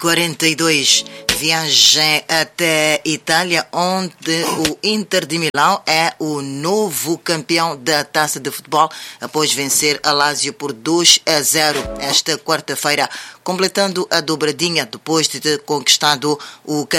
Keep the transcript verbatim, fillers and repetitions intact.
quarenta e dois. Viagem até Itália, onde o Inter de Milão é o novo campeão da Taça de Futebol após vencer a Lazio por dois a zero esta quarta-feira, completando a dobradinha depois de ter conquistado o campeonato